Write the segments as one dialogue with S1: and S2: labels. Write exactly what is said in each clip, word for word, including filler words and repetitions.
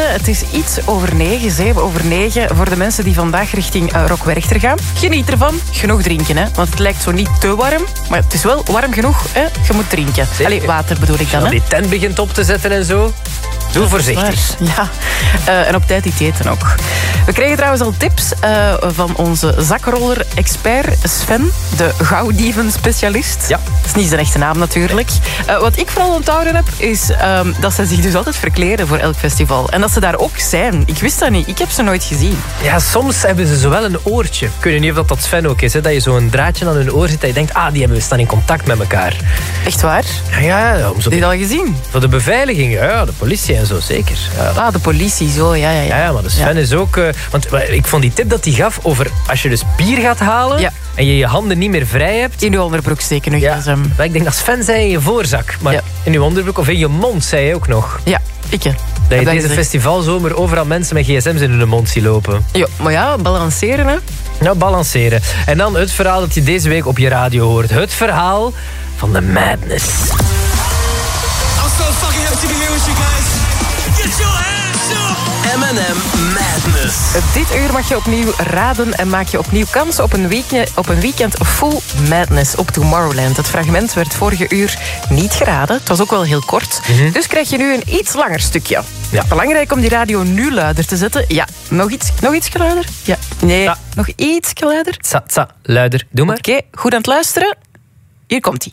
S1: Het is iets over negen, zeven over negen... voor de mensen die vandaag richting uh, Rock-Werchter gaan. Geniet ervan. Genoeg drinken, hè. Want het lijkt zo niet te warm. Maar het is wel warm genoeg, hè. Je moet drinken. Allee, water bedoel ik dan, hè.
S2: Die tent begint op te zetten en zo. Doe voorzichtig.
S1: Ja, uh, en op tijd iets eten ook. We kregen trouwens al tips uh, van onze zakroller-expert Sven, de gauwdieven-specialist.
S2: Ja.
S1: Dat is niet zijn echte naam natuurlijk. Uh, wat ik vooral onthouden heb, is um, dat ze zich dus altijd verkleden voor elk festival. En dat ze daar ook zijn. Ik wist dat niet. Ik heb ze nooit gezien.
S2: Ja, soms hebben ze zowel een oortje. Ik weet niet of dat, dat Sven ook is, hè, dat je zo'n draadje aan hun oor zit dat je denkt, ah, die hebben we staan in contact met elkaar.
S1: Echt waar?
S2: Ja, ja. Om zo
S1: heb je dat al gezien?
S2: Voor de beveiliging, ja, de politie en zo, zeker. Ja.
S1: Ah, de politie, zo, ja, ja. Ja,
S2: ja, ja maar de Sven ja. is ook... Uh, want ik vond die tip dat hij gaf over als je dus bier gaat halen... Ja. En je je handen niet meer vrij hebt...
S1: In je onderbroek steken nu.
S2: Ja. Maar ik denk dat Sven zei in je voorzak. Maar ja. in je onderbroek of in je mond, zei je ook nog.
S1: Ja, ik hè.
S2: Dat je deze gezegd. festivalzomer overal mensen met gsm's in hun mond ziet lopen.
S1: Ja, maar ja, balanceren hè.
S2: Nou, balanceren. En dan het verhaal dat je deze week op je radio hoort. Het verhaal van de madness.
S3: I'm so fucking happy to be here with you guys. Get your hands up! M and M Madness.
S1: Dit uur mag je opnieuw raden en maak je opnieuw kans op een, weekend, op een weekend full madness op Tomorrowland. Het fragment werd vorige uur niet geraden. Het was ook wel heel kort. Mm-hmm. Dus krijg je nu een iets langer stukje. Ja. Belangrijk om die radio nu luider te zetten. Ja, nog iets, nog iets luider? Ja. Nee, ja. nog iets luider?
S2: Tsa, tsa, luider. Doe maar.
S1: Oké, okay, goed aan het luisteren. Hier komt-ie.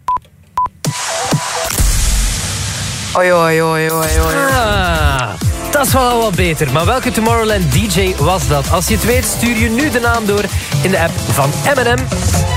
S1: Oi, oi, oi, oi, oi.
S2: Ah, dat is wel al wat beter. Maar welke Tomorrowland D J was dat? Als je het weet, stuur je nu de naam door in de app van M and M.